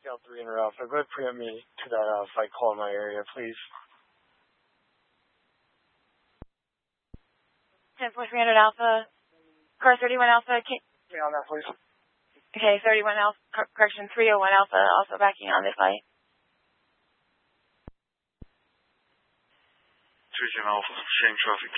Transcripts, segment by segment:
Scout 3 and Alpha. Go ahead and preempt me to that flight call in my area, please. 10-300 Alpha. Car 31 Alpha. Stay on that, please. Okay, 31 Alpha. Correction, 301 Alpha. Also backing on this flight. 310 Alpha. Same traffic.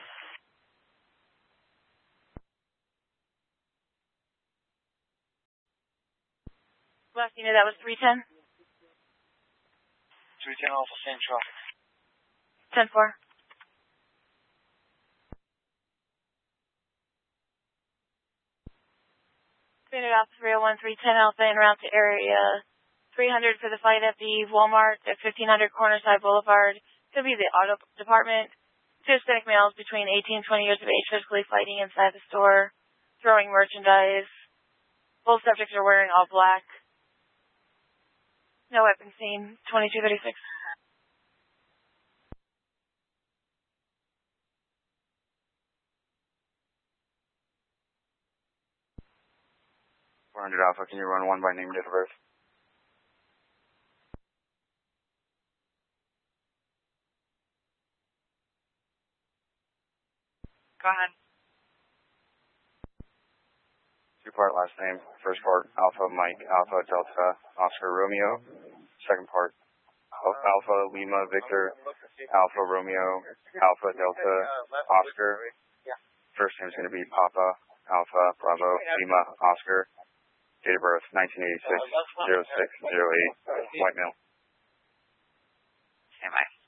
Last unit, that was 310. 310 Alpha. Same traffic. 10-4. Alpha 301, 310 Alpha en route to area 300 for the flight at the Walmart at 1500 Cornerside Boulevard. Could be the auto department. Two Hispanic males between 18 and 20 years of age physically fighting inside the store, throwing merchandise. Both subjects are wearing all black. No weapon seen. 2236. 400 Alpha, can you run one by name, date of birth? Go ahead. Two-part last name. First part, Alpha Mike, Alpha Delta, Oscar Romeo. Second part, Alpha Lima Victor, Alpha Romeo, Alpha Delta, Oscar. First name is going to be Papa, Alpha Bravo, Lima, Oscar. Date of birth, 1986, 0608, white male. Okay, bye.